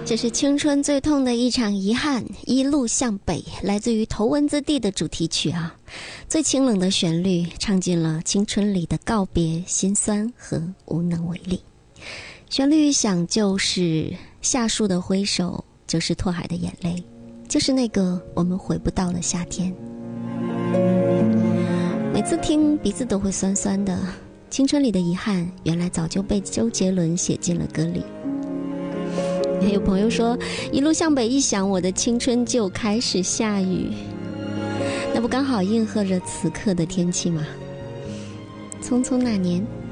这是青春最痛的一场遗憾，一路向北，来自于头文字 D 的主题曲啊，最清冷的旋律唱进了青春里的告别、心酸和无能为力。旋律一响，就是夏树的挥手，就是拓海的眼泪，就是那个我们回不到的夏天。每次听鼻子都会酸酸的，青春里的遗憾原来早就被周杰伦写进了歌里。也有朋友说，一路向北一响，我的青春就开始下雨，那不刚好应和着此刻的天气吗？匆匆那年，